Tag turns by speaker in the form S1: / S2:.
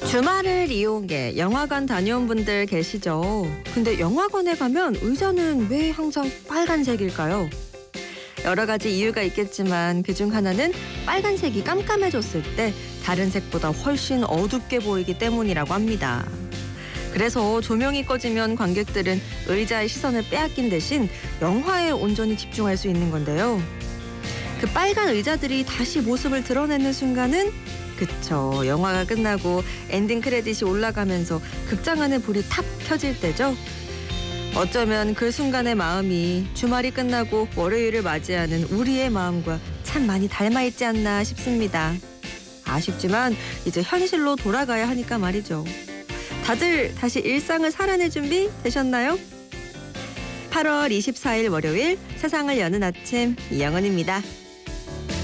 S1: 주말을 이용해 영화관 다녀온 분들 계시죠? 근데 영화관에 가면 의자는 왜 항상 빨간색일까요? 여러 가지 이유가 있겠지만 그중 하나는 빨간색이 깜깜해졌을 때 다른 색보다 훨씬 어둡게 보이기 때문이라고 합니다. 그래서 조명이 꺼지면 관객들은 의자의 시선을 빼앗긴 대신 영화에 온전히 집중할 수 있는 건데요. 그 빨간 의자들이 다시 모습을 드러내는 순간은 그쵸, 영화가 끝나고 엔딩 크레딧이 올라가면서 극장 안에 불이 탁 켜질 때죠. 어쩌면 그 순간의 마음이 주말이 끝나고 월요일을 맞이하는 우리의 마음과 참 많이 닮아있지 않나 싶습니다. 아쉽지만 이제 현실로 돌아가야 하니까 말이죠. 다들 다시 일상을 살아낼 준비 되셨나요? 8월 24일 월요일 세상을 여는 아침 이영은입니다.